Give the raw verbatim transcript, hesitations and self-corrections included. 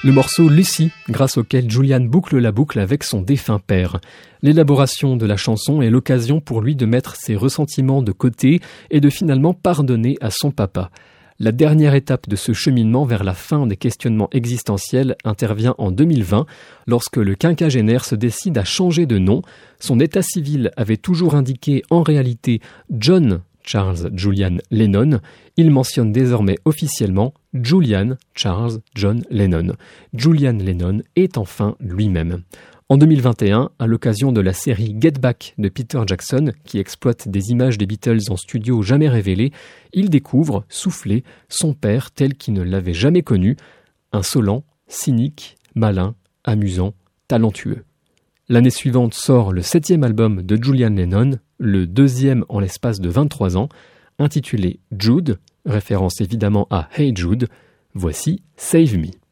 Le morceau Lucy, grâce auquel Julian boucle la boucle avec son défunt père. L'élaboration de la chanson est l'occasion pour lui de mettre ses ressentiments de côté et de finalement pardonner à son papa. La dernière étape de ce cheminement vers la fin des questionnements existentiels intervient en deux mille vingt, lorsque le quinquagénaire se décide à changer de nom. Son état civil avait toujours indiqué en réalité John Charles Julian Lennon. Il mentionne désormais officiellement Julian Charles John Lennon. Julian Lennon est enfin lui-même. En deux mille vingt et un, à l'occasion de la série Get Back de Peter Jackson, qui exploite des images des Beatles en studio jamais révélées, il découvre, soufflé, son père tel qu'il ne l'avait jamais connu, insolent, cynique, malin, amusant, talentueux. L'année suivante sort le septième album de Julian Lennon, le deuxième en l'espace de vingt-trois ans, intitulé Jude, référence évidemment à Hey Jude. Voici Save Me.